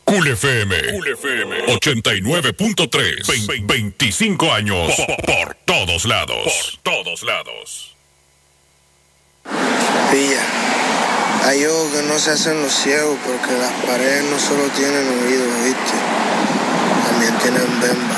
Cool FM 89.3. 25 años por todos lados. Pilla, hay ojos que no se hacen los ciegos porque las paredes no solo tienen oídos, ¿viste? También tienen bemba.